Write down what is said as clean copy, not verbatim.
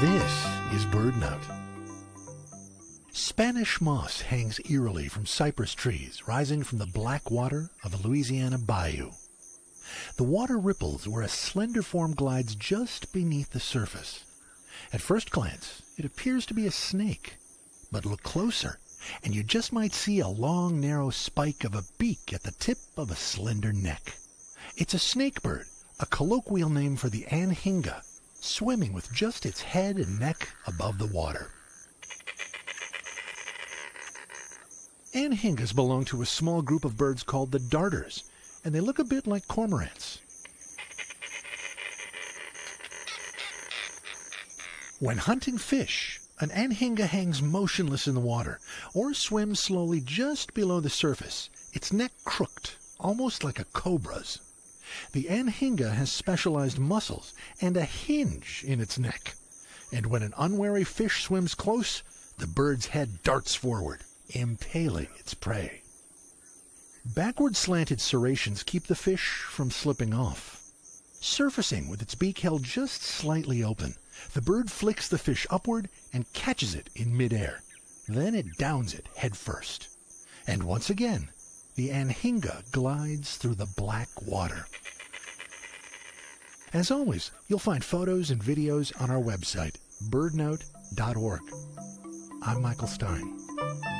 This is BirdNote. Spanish moss hangs eerily from cypress trees rising from the black water of a Louisiana bayou. The water ripples where a slender form glides just beneath the surface. At first glance, it appears to be a snake, but look closer, and you just might see a long, narrow spike of a beak at the tip of a slender neck. It's a snakebird, a colloquial name for the anhinga, swimming with just its head and neck above the water. Anhingas belong to a small group of birds called the darters, and they look a bit like cormorants. When hunting fish, an anhinga hangs motionless in the water or swims slowly just below the surface, its neck crooked, almost like a cobra's. The anhinga has specialized muscles and a hinge in its neck, and when an unwary fish swims close, the bird's head darts forward, impaling its prey. Backward slanted serrations keep the fish from slipping off. Surfacing with its beak held just slightly open, the bird flicks the fish upward and catches it in midair. Then it downs it head first. And once again, the anhinga glides through the black water. As always, you'll find photos and videos on our website, birdnote.org. I'm Michael Stein.